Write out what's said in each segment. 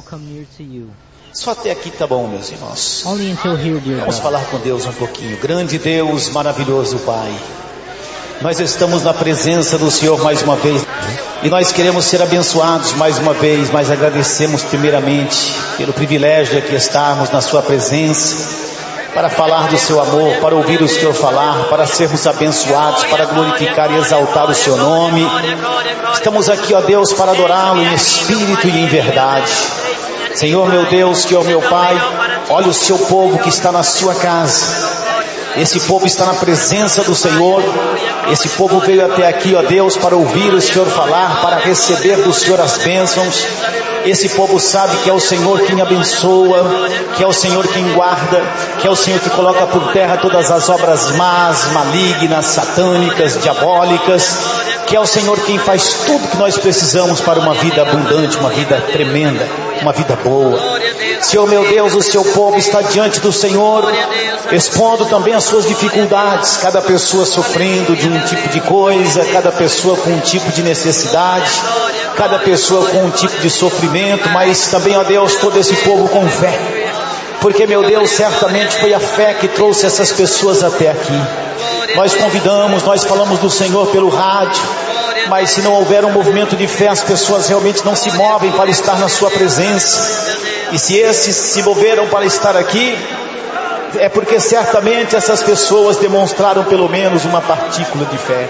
come near to you. Só até aqui tá bom, meus irmãos. Only until here, dear Vamos God. falar com Deus um pouquinho. Grande Deus, maravilhoso Pai, nós estamos na presença do Senhor mais uma vez e nós queremos ser abençoados mais uma vez, mas agradecemos primeiramente pelo privilégio de aqui estarmos na sua presença para falar do seu amor, para ouvir o Senhor falar, para sermos abençoados, para glorificar e exaltar o seu nome. Estamos aqui, ó Deus, para adorá-lo em espírito e em verdade. Senhor meu Deus, Senhor meu Pai, olha o seu povo que está na sua casa. Esse povo está na presença do Senhor. Esse povo veio até aqui, ó Deus, para ouvir o Senhor falar, para receber do Senhor as bênçãos. Esse povo sabe que é o Senhor quem abençoa, que é o Senhor quem guarda, que é o Senhor que coloca por terra todas as obras más, malignas, satânicas, diabólicas, que é o Senhor quem faz tudo que nós precisamos para uma vida abundante, uma vida tremenda, uma vida boa. Senhor meu Deus, o seu povo está diante do Senhor, expondo também as suas dificuldades, cada pessoa sofrendo de um tipo de coisa, cada pessoa com um tipo de necessidade, cada pessoa com um tipo de sofrimento, mas também, ó Deus, todo esse povo com fé, porque, meu Deus, certamente foi a fé que trouxe essas pessoas até aqui. Nós convidamos, nós falamos do Senhor pelo rádio, mas se não houver um movimento de fé, as pessoas realmente não se movem para estar na sua presença. E se esses se moveram para estar aqui, é porque certamente essas pessoas demonstraram pelo menos uma partícula de fé.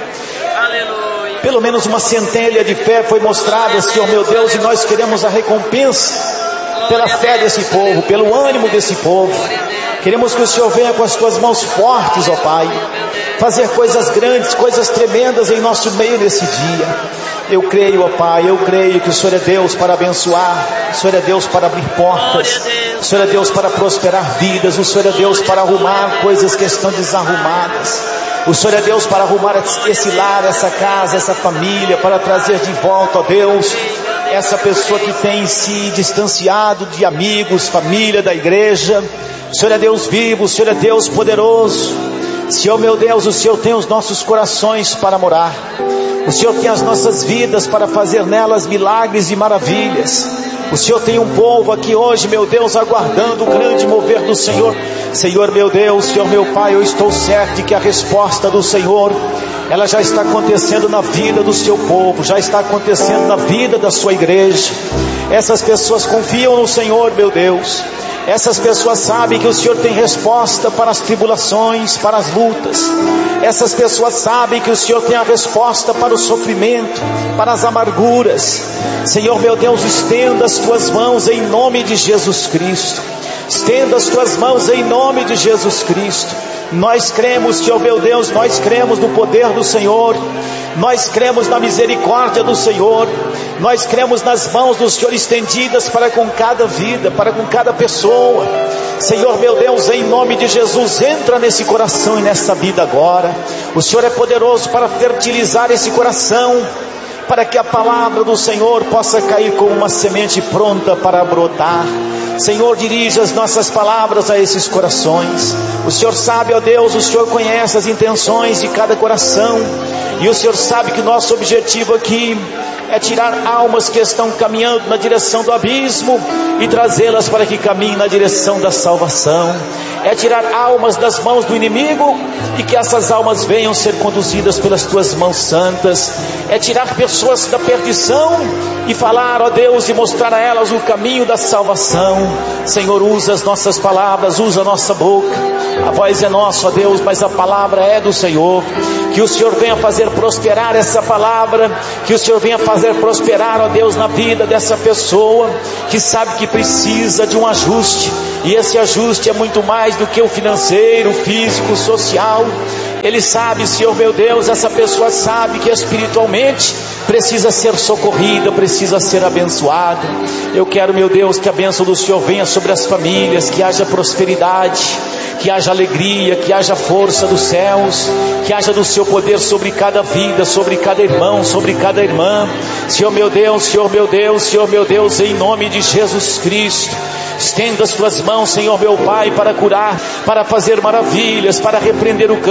Pelo menos uma centelha de fé foi mostrada, Senhor meu Deus, e nós queremos a recompensa pela fé desse povo, pelo ânimo desse povo. Queremos que o Senhor venha com as tuas mãos fortes, ó Pai, fazer coisas grandes, coisas tremendas em nosso meio nesse dia. Eu creio, ó Pai, eu creio que o Senhor é Deus para abençoar, o Senhor é Deus para abrir portas, o Senhor é Deus para prosperar vidas, o Senhor é Deus para arrumar coisas que estão desarrumadas. O Senhor é Deus para arrumar esse lar, essa casa, essa família, para trazer de volta, ó Deus, essa pessoa que tem se distanciado de amigos, família, da igreja. O Senhor é Deus vivo, o Senhor é Deus poderoso. Senhor meu Deus, o Senhor tem os nossos corações para morar. O Senhor tem as nossas vidas para fazer nelas milagres e maravilhas. O Senhor tem um povo aqui hoje, meu Deus, aguardando o grande mover do Senhor. Senhor meu Deus, Senhor meu Pai, eu estou certo de que a resposta do Senhor, ela já está acontecendo na vida do seu povo, já está acontecendo na vida da sua igreja. Essas pessoas confiam no Senhor, meu Deus. Essas pessoas sabem que o Senhor tem resposta para as tribulações, para as lutas. Essas pessoas sabem que o Senhor tem a resposta para o sofrimento, para as amarguras. Senhor meu Deus, estenda as tuas mãos em nome de Jesus Cristo. Estenda as tuas mãos em nome de Jesus Cristo. Nós cremos, Senhor meu Deus, nós cremos no poder do Senhor. Nós cremos na misericórdia do Senhor. Nós cremos nas mãos do Senhor estendidas para com cada vida, para com cada pessoa. Senhor meu Deus, em nome de Jesus, entra nesse coração e nessa vida agora. O Senhor é poderoso para fertilizar esse coração, para que a palavra do Senhor possa cair como uma semente pronta para brotar. Senhor, dirige as nossas palavras a esses corações. O Senhor sabe, ó Deus, o Senhor conhece as intenções de cada coração. E o Senhor sabe que o nosso objetivo aqui é tirar almas que estão caminhando na direção do abismo e trazê-las para que caminhem na direção da salvação. É tirar almas das mãos do inimigo e que essas almas venham ser conduzidas pelas tuas mãos santas. É tirar pessoas da perdição e falar, ó Deus, e mostrar a elas o caminho da salvação. Senhor, usa as nossas palavras, usa a nossa boca. A voz é nossa, ó Deus, mas a palavra é do Senhor. Que o Senhor venha fazer prosperar essa palavra, que o Senhor venha fazer prosperar, ó Deus, na vida dessa pessoa que sabe que precisa de um ajuste, e esse ajuste é muito mais do que o financeiro, o físico, o social. Ele sabe, Senhor meu Deus, essa pessoa sabe que espiritualmente precisa ser socorrida, precisa ser abençoada. Eu quero, meu Deus, que a bênção do Senhor venha sobre as famílias, que haja prosperidade, que haja alegria, que haja força dos céus, que haja do seu poder sobre cada vida, sobre cada irmão, sobre cada irmã. Senhor meu Deus, Senhor meu Deus, Senhor meu Deus, em nome de Jesus Cristo, estenda as tuas mãos, Senhor meu Pai, para curar, para fazer maravilhas, para repreender o câncer,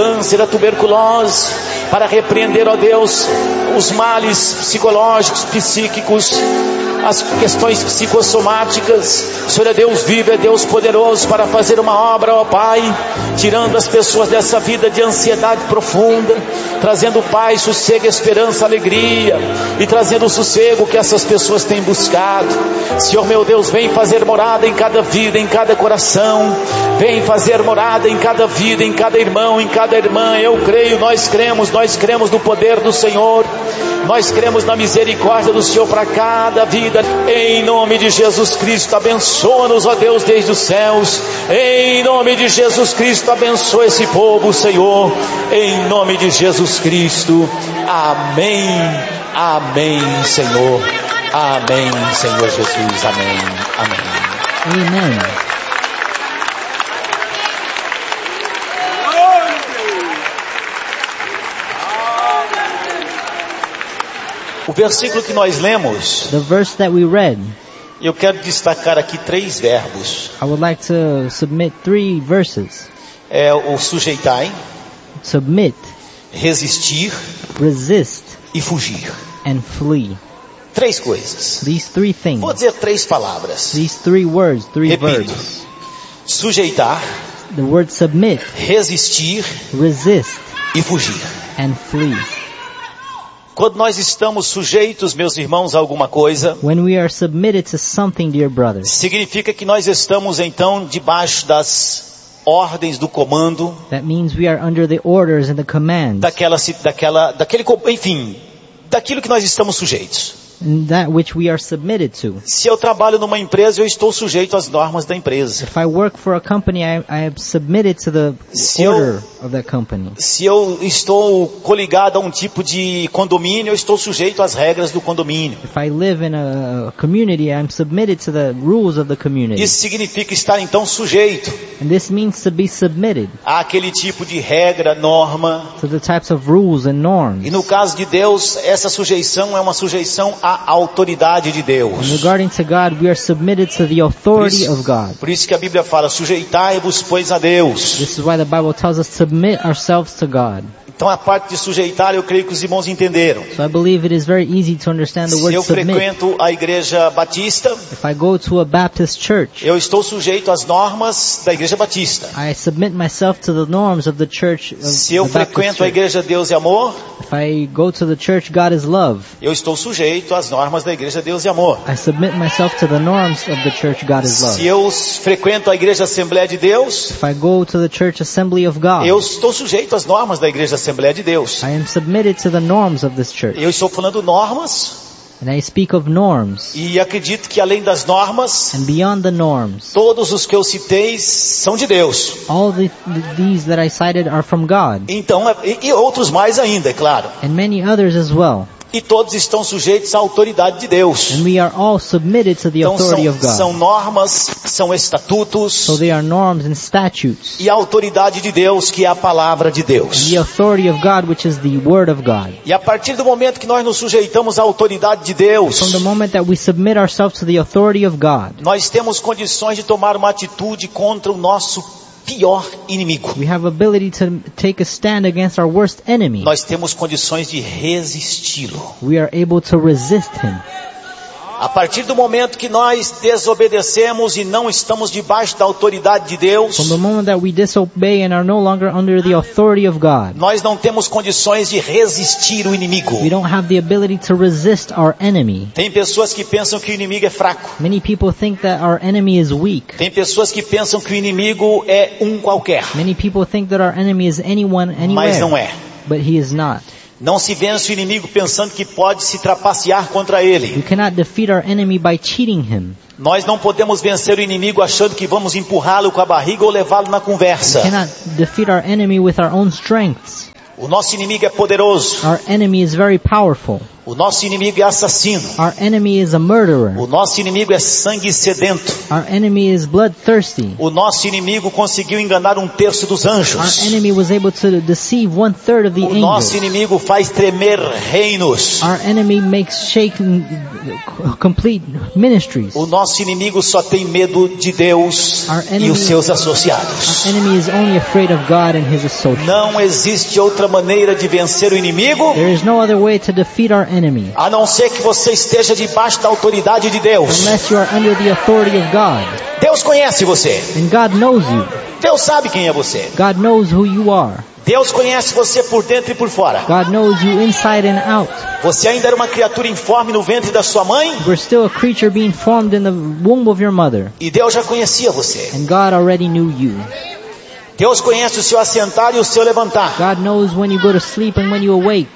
da tuberculose, para repreender, ó Deus, os males psicológicos, psíquicos, as questões psicossomáticas. O Senhor é Deus vivo, é Deus poderoso para fazer uma obra, ó Pai, tirando as pessoas dessa vida de ansiedade profunda, trazendo paz, sossego, esperança, alegria, e trazendo o sossego que essas pessoas têm buscado. Senhor meu Deus, vem fazer morada em cada vida, em cada coração, vem fazer morada em cada vida, em cada irmão, em cada irmã. Eu creio, nós cremos no poder do Senhor, nós cremos na misericórdia do Senhor para cada vida. Em nome de Jesus Cristo, abençoa-nos, ó Deus, desde os céus. Em nome de Jesus Cristo, abençoa esse povo, Senhor. Em nome de Jesus Cristo. Amém. Amém, Senhor. Amém, Senhor Jesus. Amém. Amém. Amen. O versículo que nós lemos, The verse that we read, eu quero destacar aqui 3 verbos. I would like to submit 3 verses. É o sujeitai, Submit, resistir resist, e fugir. and flee. 3 coisas. These 3 things. Vou dizer 3 palavras. These 3 words, 3 Repito. verbs. Sujeitar, The word submit, resistir resist, e fugir. and flee. Quando nós estamos sujeitos, meus irmãos, a alguma coisa, When we are submitted to something, dear brothers, significa que nós estamos então debaixo das ordens do comando, that means we are under the orders and the commands, daquilo que nós estamos sujeitos. and that which we are submitted to. Se eu trabalho numa empresa, eu estou sujeito às normas da empresa. If I work for a company, I am submitted to the order of that company. Se eu estou coligado a um tipo de condomínio, eu estou sujeito às regras do condomínio. If I live in a community, I'm submitted to the rules of the community. Isso significa estar então sujeito And this means to be submitted àquele tipo de regra, norma. to the types of rules and norms. E no caso de Deus, essa sujeição é uma sujeição à autoridade de And Deus. regarding to God, we are submitted to the authority of God. Por isso que a Bíblia fala, sujeitai-vos, pois, a Deus. This is why the Bible tells us to submit ourselves to God. Então a parte de sujeitar, eu creio que os irmãos entenderam. So I believe it is very easy to understand the Se word eu submit. frequento a igreja batista, If I go to a Baptist church, eu estou sujeito às normas da igreja batista. I submit myself to the norms of the church of Se eu the Baptist frequento a church. igreja Deus e Amor, If I go to the church God is love, eu estou sujeito às normas da igreja Deus e Amor. I submit myself to the norms of the church God is love. Se eu frequento a igreja Assembleia de Deus, If I go to the church assembly of God, eu estou sujeito às normas da igreja Assembleia de Deus. I am submitted to the norms of this church. Eu estou falando normas, And I speak of norms. e acredito que além das normas, And beyond the norms, todos os que eu citei são de Deus. all these that I cited are from God. Então, e outros mais ainda, é claro. And many others as well. E todos estão sujeitos à autoridade de Deus. And we are all submitted to the Então authority of são God. normas, são estatutos, So they are norms and statutes. e a autoridade de Deus, que é a palavra de Deus. The authority of God, which is the word of God. E a partir do momento que nós nos sujeitamos à autoridade de Deus, From the moment that we submit ourselves to the authority of God, nós temos condições de tomar uma atitude contra o nosso pior inimigo. we have ability to take a stand against our worst enemy. Nós temos condições de resisti-lo. We are able to resist him. A partir do momento que nós desobedecemos e não estamos debaixo da autoridade de Deus, From the moment that we disobey and are no longer under the authority of God, nós não temos condições de resistir o inimigo. we don't have the ability to resist our enemy. Tem pessoas que pensam que o inimigo é fraco. Many people think that our enemy is weak. Tem pessoas que pensam que o inimigo é um qualquer. Many people think that our enemy is anyone, Mas não anywhere. é. But he is not. Não se vence o inimigo pensando que pode se trapacear contra ele. We cannot defeat our enemy by cheating him. Nós não podemos vencer o inimigo achando que vamos empurrá-lo com a barriga ou levá-lo na We conversa. cannot defeat our enemy with our own strengths. O nosso inimigo é poderoso. Our enemy is very powerful. O nosso inimigo é assassino. Our enemy is a murderer. O nosso inimigo é sangue sedento. Our enemy is bloodthirsty. O nosso inimigo conseguiu enganar 1/3 dos Our anjos. enemy was able to deceive 1/3 of the O nosso angels. inimigo faz tremer reinos. Our enemy makes shake complete ministries. O nosso inimigo só tem medo de Deus Our e enemy- os seus associados. Our enemy is only afraid of God and his associates. Não existe outra maneira de vencer o inimigo There is no other way to defeat our enemy a não ser que você esteja debaixo da autoridade de Deus. unless you are under the authority of God. Deus conhece você. And God knows you. Deus sabe quem é você. God knows who you are. Deus conhece você por dentro e por fora. God knows you inside and out. Você ainda era uma criatura informe no ventre da sua mãe We're still a creature being formed in the womb of your mother. e Deus já conhecia você. And God already knew you. Deus conhece o seu assentar e o seu levantar. God knows when you go to sleep and when you awake.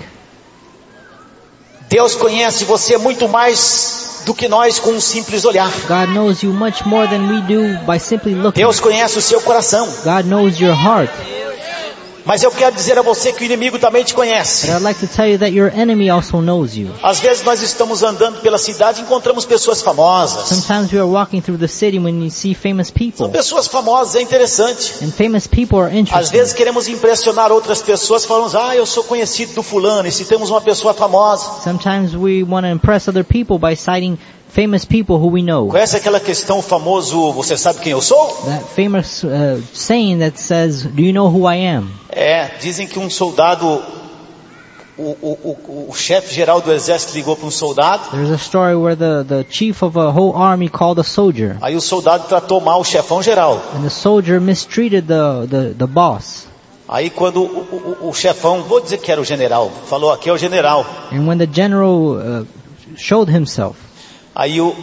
Deus conhece você muito mais do que nós com um simples olhar. God knows you much more than we do by simply looking. Deus conhece o seu coração. God knows your heart. Mas eu quero dizer a você que o inimigo também te conhece. But I'd like to tell you that your enemy also knows you. Às vezes nós estamos andando pela cidade e encontramos pessoas famosas. Sometimes we are walking through the city when you see famous people. São pessoas famosas, é interessante. And famous people are Às interesting. vezes queremos impressionar outras pessoas, falamos, eu sou conhecido do fulano, e se temos uma pessoa famosa. Sometimes we want to impress other people by citing famous people who we know. Conhece aquela questão famoso, você sabe quem eu sou? That famous saying that says, do you know who I am? Dizem que um soldado, o chefe geral do exército ligou para um soldado, There's a story where the chief of a whole army called a soldier. aí o soldado tratou mal o chefão geral. And the soldier mistreated the boss. Aí quando o chefão, vou dizer que era o general, falou, aqui é o general. And when the general showed himself, Aí o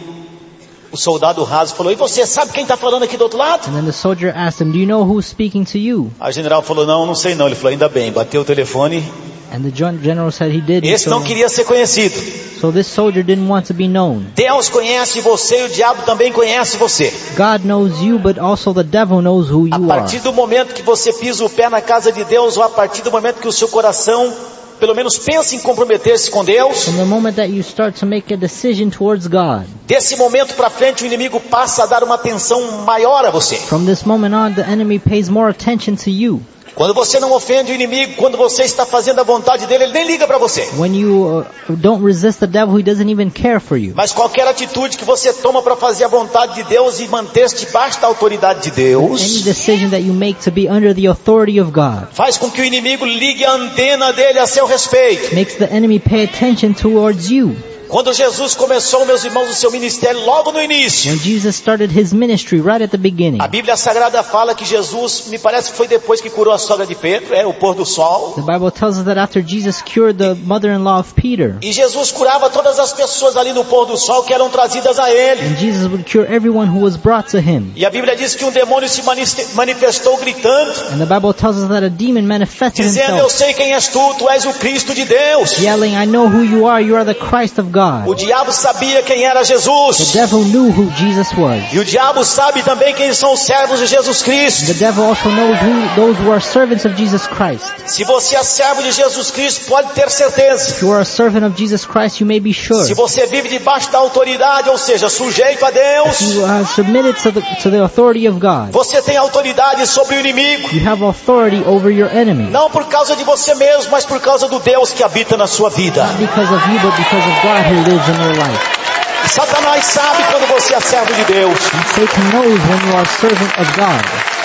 soldado raso falou, e você sabe quem está falando aqui do outro lado? and then the soldier asked him, do you know who's speaking to you? Aí o general falou, não sei não. Ele falou, ainda bem, bateu o telefone. And the general said he did. Esse não queria ser conhecido. So this soldier didn't want to be known. Deus conhece você e o diabo também conhece você. God knows you, but also the devil knows who A you are. partir do momento que você pisa o pé na casa de Deus, ou a partir do momento que o seu coração, pelo menos pensa em comprometer-se com Deus, From the moment that you start to make a decision towards God, desse momento para frente o inimigo passa a dar uma atenção maior a você. from this moment on, the enemy pays more attention to you. Quando você não ofende o inimigo, quando você está fazendo a vontade dele, ele nem liga para você. When you don't resist the devil, he doesn't even care for you. Mas qualquer atitude que você toma para fazer a vontade de Deus e manter-se debaixo da autoridade de Any Deus, decision that you make to be under the authority of God faz com que o inimigo ligue a antena dele a seu respeito. makes the enemy pay attention towards you. Quando Jesus começou, meus irmãos, o seu ministério logo no início, When Jesus started his ministry right at the beginning, a Bíblia Sagrada fala que Jesus, me parece que foi depois que curou a sogra de Pedro, era o pôr do sol, the Bible tells us that after Jesus cured the mother-in-law of Peter, e Jesus curava todas as pessoas ali no pôr do sol que eram trazidas a ele. and Jesus would cure everyone who was brought to him. E a Bíblia diz que um demônio se manifestou gritando, And the Bible tells us that a demon manifested dizendo, eu himself, sei quem és tu és o Cristo de Deus. yelling, I know who you are the Christ of O God. diabo sabia quem era The Jesus. devil knew who Jesus was. E o diabo sabe também quem são os servos de Jesus Cristo. The devil also knows who those who are servants of Jesus Christ. Se você é servo de Jesus Cristo, pode ter certeza. If you are a servant of Jesus Christ, you may be sure. Se você vive debaixo da autoridade, ou seja, sujeito a Deus, You are submitted to the authority of God. você tem autoridade sobre o inimigo. You have authority over your enemy. Não por causa de você mesmo, mas por causa do Deus que habita na sua vida. Not because of you, but because of God who lives in your life. E Satanás sabe quando você é servo de Deus. And Satan knows when you are a servant of God.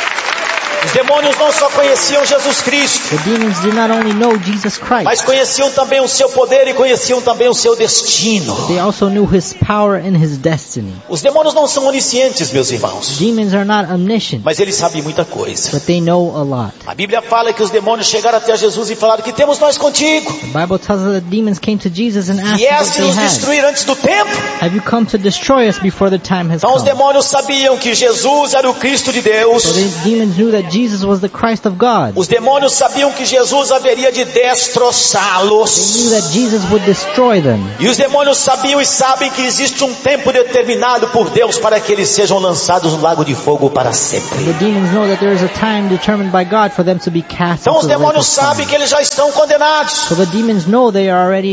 Os demônios não só conheciam Jesus Cristo, The demons did not only know Jesus Christ, mas conheciam também o seu poder e conheciam também o seu destino. they also knew His power and His destiny. Os demônios não são oniscientes, meus irmãos, Demons are not omniscient, mas eles sabem muita coisa. but they know a lot. A Bíblia fala que os demônios chegaram até Jesus e falaram, que temos nós contigo? The Bible tells us that demons came to Jesus and asked what Vieste they nos had. destruir antes do tempo? Have you come to destroy us before the time has Então os come? demônios sabiam que Jesus era o Cristo de Deus. So the demons knew that Jesus was the Christ of God. Os demônios sabiam que Jesus haveria de They knew destroçá-los. that Jesus would destroy them. E os demônios sabiam e sabem que existe um tempo determinado por Deus para que eles sejam lançados no lago de fogo para sempre. The demons know that there is a time determined by God for them to be cast Então into os the lake demônios of fire. sabem que eles já estão condenados. So the demons know they are already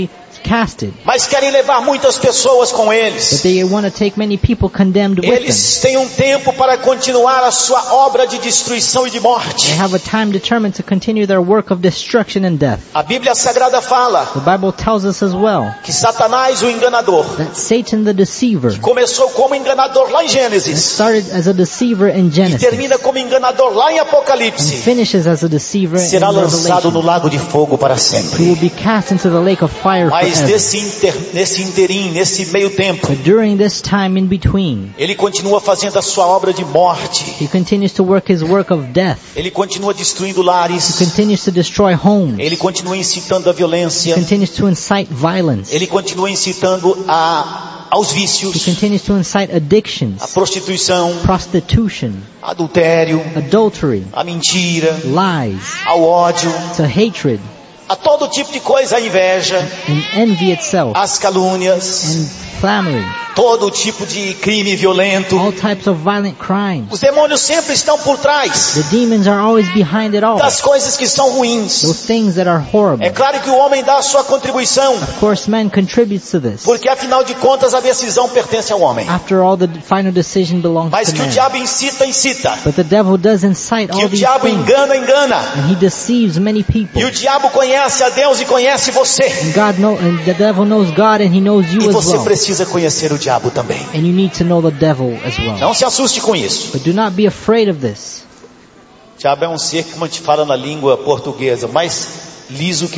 casted. Mas querem levar muitas pessoas com But eles. they want to take many people condemned with them. Eles têm um tempo para continuar a sua obra de destruição e de morte. They have a time determined to continue their work of destruction and death. A Bíblia Sagrada fala The Bible tells us as well que Satanás, o enganador, that Satan the deceiver começou como enganador lá em Gênesis started as a deceiver in e Genesis termina como enganador lá em and Apocalipse. finishes as a deceiver in Será lançado no Revelation. lago de fogo para He sempre. will be cast into the lake of fire Mas forever. nesse meio tempo, But during this time in between, ele continua fazendo a sua obra de morte. he continues to work his work of death. Ele continua destruindo He lares. continues to destroy homes. Ele continua incitando a He violência. continues to incite violence. Ele continua incitando aos He vícios, continues to incite addictions, a prostituição, prostitution, adultério, adultery, a mentira, lies, ao ódio, to hatred, a todo tipo de coisa, a inveja, and envy itself, as calúnias, and clamoring, todo tipo de crime violento. all types of violent crimes. Os demônios sempre estão por trás The demons are always behind it all. das coisas que são ruins. Those things that are É horrible. claro que o homem dá a sua contribuição, Of course, man contributes to this. porque afinal de contas a decisão pertence ao homem. After all, the final decision belongs Mas to que o man. diabo incita, But the devil does incite que all o these diabo things. engana, And he deceives many people. e o diabo conhece a Deus e conhece você. And the devil knows God and he knows you E as você well. precisa conhecer o diabo também. And you need to know the devil as well. Não se assuste com isso. But do not be afraid of this. O diabo é um ser que, como a gente fala na língua portuguesa, mais liso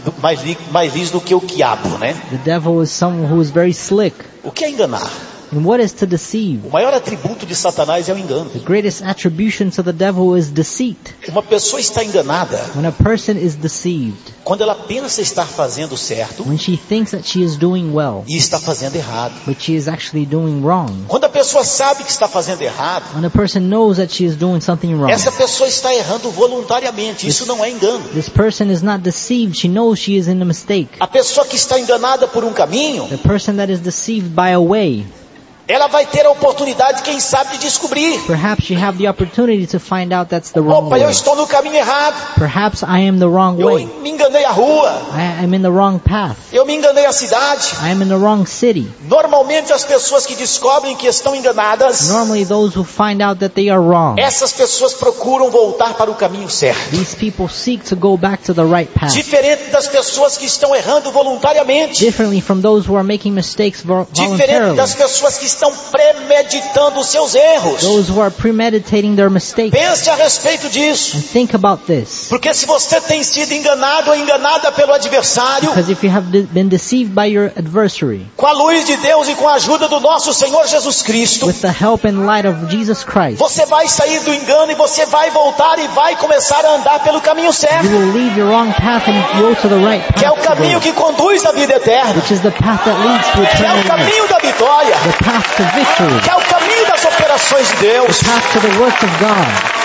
do que o quiabo, né? The devil is someone who is very slick. O que é enganar? And what is to deceive? O maior atributo de Satanás é o engano. The greatest attribution to the devil is deceit. Uma pessoa está enganada When a person is deceived, quando ela pensa estar fazendo certo when she thinks that she is doing well, e está fazendo errado. but she is actually doing wrong. Quando a pessoa sabe que está fazendo errado, When a person knows that she is doing something wrong, essa pessoa está errando voluntariamente. Isso não é engano. this person is not deceived. She knows she is in a mistake. A pessoa que está enganada por um caminho, The person that is deceived by a way, ela vai ter a oportunidade, quem sabe, de descobrir. perhaps you have the opportunity to find out that's the wrong Opa, eu way. estou no caminho errado. Perhaps I am the wrong Eu way. me enganei a rua. I am in the wrong path. Eu me enganei a cidade. I am in the wrong city. Normalmente as pessoas que descobrem que estão enganadas, Normally those who find out that they are wrong, essas pessoas procuram voltar para o caminho certo. these people seek to go back to the right path. Diferente das pessoas que estão errando voluntariamente. Differently from those who are making mistakes Diferente voluntarily. das pessoas que estão premeditando os seus erros. Those who are premeditating their mistakes. Pense a respeito disso. And think about this. Porque se você tem sido enganado ou enganada pelo adversário, Because if you have been deceived by your adversary, com a luz de Deus e com a ajuda do nosso Senhor Jesus Cristo, with the help and light of Jesus Christ, você vai sair do engano e você vai voltar e vai começar a andar pelo caminho certo, you will leave your wrong path and go to the right que é o path caminho today, que conduz à vida eterna, which is the path that leads to que é eternal o life, caminho da vitória, the path to victory, que é o caminho das operações de Deus. the path to the work of God.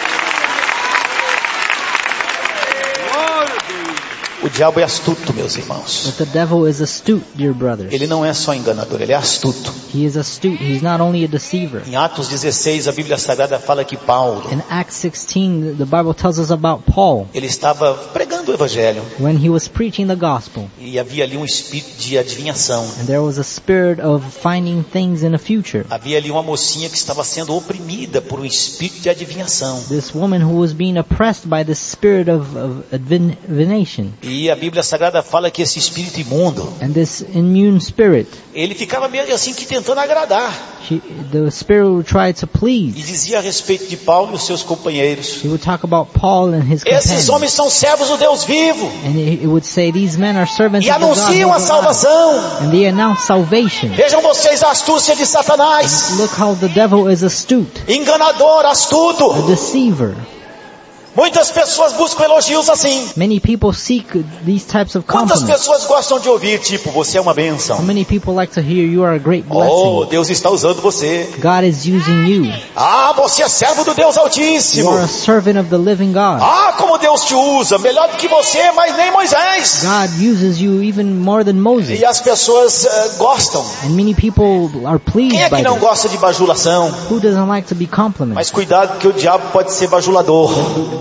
O diabo é astuto, meus irmãos. But the devil is astute, dear brothers. Ele não é só enganador, ele é astuto. He is astute. He's not only a deceiver. Em Atos 16, a Bíblia Sagrada fala que Paulo, In Acts 16, the Bible tells us about Paul ele estava pregando o evangelho when he was preaching the gospel. e havia ali um espírito de adivinhação. And there was a spirit of finding things in the future. Havia ali uma mocinha que estava sendo oprimida por um espírito de adivinhação. This woman who was being oppressed by the spirit of divination. E a Bíblia Sagrada fala que esse espírito imundo, And this immune spirit, ele ficava meio assim que tentando agradar. the spirit would try to E please. dizia a respeito de Paulo e os seus companheiros: He would talk about Paul and his esses companions. homens são servos do Deus vivo And it would say, these men are servants e of the God anunciam a who is alive. salvação. And they announce salvation. Vejam vocês a astúcia de Satanás. Look how the devil is astute, Enganador, astuto. a deceiver. Muitas pessoas buscam elogios assim. Many people seek these types of Quantas compliments. pessoas gostam de ouvir, tipo, você é uma bênção? How many people like to hear you are a great Oh, blessing? Deus está usando você. God is using you. Ah, você é servo do Deus You Altíssimo. are a servant of the living God. Ah, como Deus te usa. Melhor do que você, mas nem Moisés. God uses you even more than Moses. E as pessoas gostam. And many people are Quem é pleased que by não this. gosta de bajulação? Who doesn't like to be complimented? Mas cuidado, porque o diabo pode ser bajulador.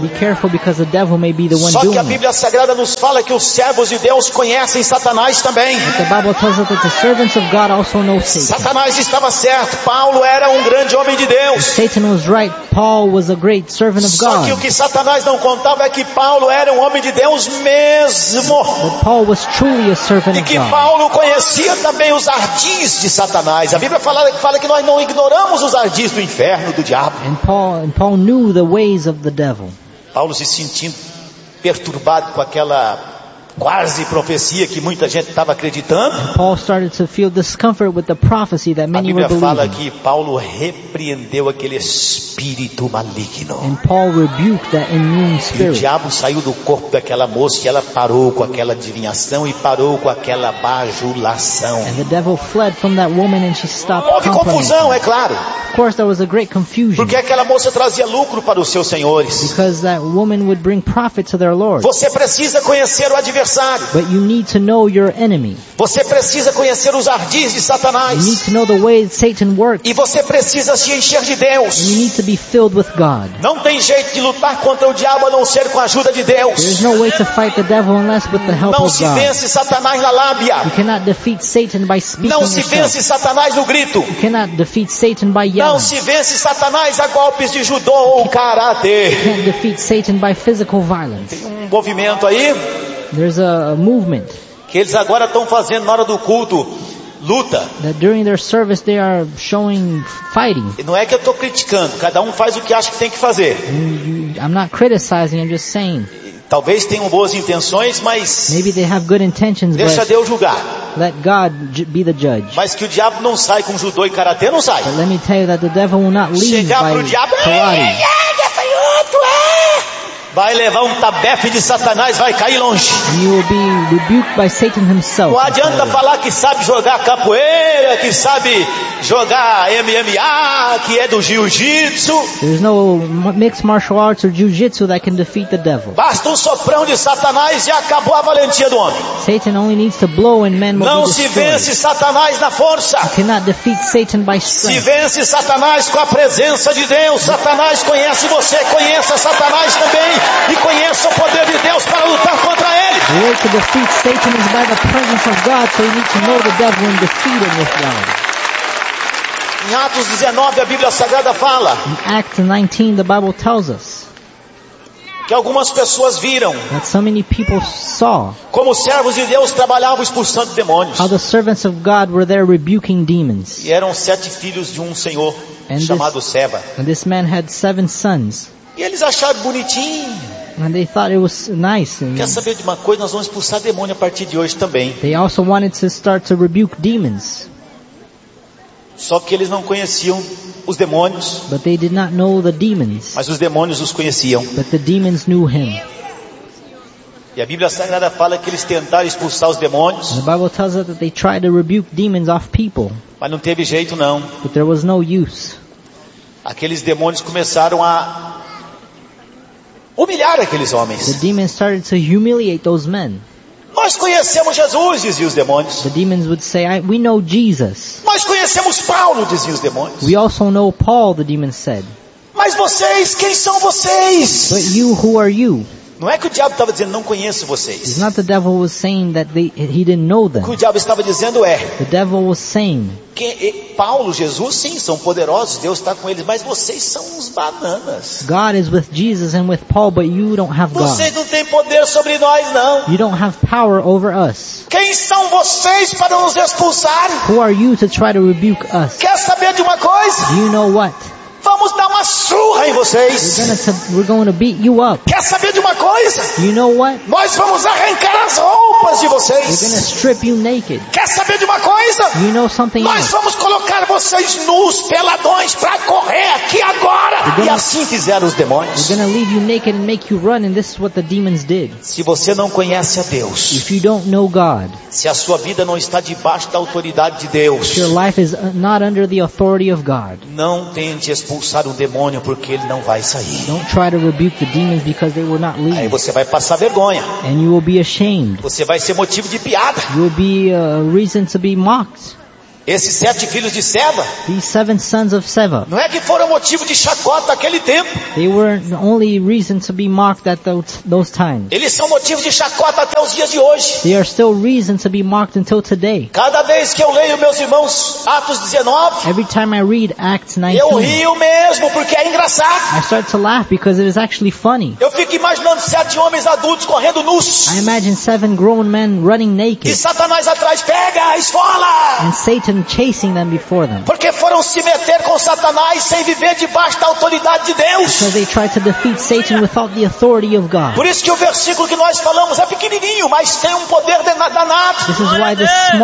Be careful because the devil may be the one Só doing que a it. Bíblia Sagrada nos fala que os servos de Deus conhecem Satanás também. But the Bible tells us that the servants of God also know Satan. Satanás estava certo, Paulo era um grande homem de Deus. Satan was right. Paul was a great servant of Só que o God. que Satanás não contava é que Paulo era um homem de Deus mesmo. But Paul was truly a servant E of que God. Paulo conhecia também os ardis de Satanás. A Bíblia fala que nós não ignoramos os ardis do inferno, do diabo. And Paul knew the ways of the devil. Paulo se sentindo perturbado com aquela quase profecia que muita gente estava acreditando. Paul started to feel discomfort with the prophecy that A many were Bíblia fala believing. que Paulo repreendeu aquele espírito maligno. And Paul rebuked that immune E o spirit. diabo saiu do corpo daquela moça e ela parou com aquela adivinhação e parou com aquela bajulação. And the devil fled from that woman and she stopped Houve confusão, complimenting. é claro, Of course, there was a great confusion porque aquela moça trazia lucro para os seus senhores. because that woman would bring profit to their Lord. Você precisa conhecer o adversário. But you need to know your enemy. Você precisa conhecer os ardis de You need Satanás. to know the way Satan works. E você precisa se encher de And you Deus. need to be filled with God. Não tem jeito de lutar contra o diabo a não ser com a ajuda de There is Deus. no way to fight the devil unless with the help Não of se God. vence Satanás na lábia. You cannot defeat Satan by speaking Não se yourself. vence Satanás no grito. You cannot defeat Satan by Não yelling. se vence Satanás a golpes de judô ou You karatê. can't defeat Satan by physical violence. Tem um movimento aí There's a movement que eles agora estão fazendo na hora do culto. Luta. that during their service they are showing fighting. E não é que eu estou criticando. Cada um faz o que acha que tem que fazer. I'm not criticizing, I'm just saying. Talvez tenham boas intenções, mas Maybe they have good intentions, deixa but Deus julgar. let God be the judge. Mas que o diabo não sai com judô e karatê, não sai. But let me tell you that the devil will not leave Chegar by pro diabo, karate. vai levar um tabefe de Satanás, vai cair longe. And you will be rebuked by Satan himself. Não adianta falar que sabe jogar capoeira, que sabe jogar MMA, que é do jiu-jitsu. There's no mixed martial arts or jiu-jitsu that can defeat the devil. Basta um soprão de Satanás e acabou a valentia do homem. Satan only needs to blow and men will Não be se destroyed. vence Satanás na força. You cannot defeat Satan by Se strength. vence Satanás com a presença de Deus. Satanás conhece você, conheça Satanás também e conheça o poder de Deus para lutar contra ele. The way to defeat Satan is by the presence of God, so you need to know the devil and defeat him with God. Em Atos 19 a Bíblia Sagrada fala In Acts 19, the Bible tells us que algumas pessoas viram that so many people saw como os servos de Deus trabalhavam expulsando demônios. how the servants of God were there rebuking demons. E eram 7 filhos de um senhor And chamado Seba. And this man had 7 sons. E eles acharam bonitinho. And they thought it was nice. And Quer saber de uma coisa? Nós vamos expulsar demônio a partir de hoje também. they also wanted to start to rebuke demons. Só que eles não conheciam os demônios, But they did not know the demons. mas os demônios os conheciam. But the demons knew him. E a Bíblia Sagrada fala que eles tentaram expulsar os demônios, And the Bible tells us that they tried to rebuke demons off people. mas não teve jeito não. But there was no use. Aqueles demônios começaram a humilhar aqueles The homens. demons started to humiliate those men. Nós conhecemos Jesus, diziam os demônios. The demons would say, we know Jesus. Nós conhecemos Paulo, diziam os demônios. We also know Paul, the demons said. Mas vocês, quem são vocês? But you, who are you? Não é que o diabo estava dizendo, não conheço It's vocês. not the devil was saying that he didn't know O que o them. diabo estava dizendo é, The devil was saying, Paulo, Jesus, sim, são poderosos, Deus está com eles, mas vocês são uns bananas. God is with Jesus and with Paul, but you don't have God. Vocês não têm poder sobre nós, não. You don't have power over us. Quem são vocês para nos expulsar? Who are you to try to rebuke us? Quer saber de uma coisa? Do you know what? Vamos dar uma surra em vocês. We're going to beat you up. Quer saber de uma coisa? Do you know what? Nós vamos arrancar as roupas de We're going to vocês. strip you naked. Quer saber de uma coisa? Do you know something Nós else? vamos colocar vocês nus, peladões, para correr aqui agora. E assim fizeram os We're demônios. going to leave you naked and make you run, and this is what the demons did. Se você não conhece a Deus, If you don't know God, se a sua vida não está debaixo da autoridade de Deus, if your life is not under the authority of God, não tente expulsar um demônio, porque ele não vai sair. don't try to rebuke the demons because they will not Aí leave. você vai passar vergonha. And you will be ashamed. Você vai ser motivo de piada. You will be a reason to be mocked. Esses 7 filhos de Seva, these 7 sons of Seva, não é que foram motivo de chacota naquele tempo. they weren't the only reason to be mocked at those times. Eles são motivo de chacota até os dias de hoje. They are still reason to be mocked until today. Cada vez que eu leio, meus irmãos, Atos 19, Every time I read Acts 19, eu rio mesmo, porque é engraçado. I start to laugh because it is actually funny. Eu fico imaginando 7 homens adultos correndo nus. I imagine 7 grown men running E naked Satanás atrás, pega, esfola! and Satan chasing them before them. Porque foram se meter com Satanás sem viver debaixo da autoridade de Deus. Because they tried to defeat Satan without the authority of God. Por isso que o versículo que nós falamos é pequenininho, mas tem um poder danado. This is why this small